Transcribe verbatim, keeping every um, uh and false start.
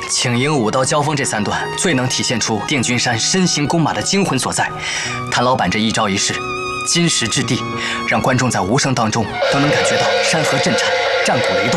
请营、武道交锋这三段，最能体现出定军山身形弓马的精魂所在。谭老板这一招一式，金石掷地，让观众在无声当中都能感觉到山河震颤，战鼓雷动。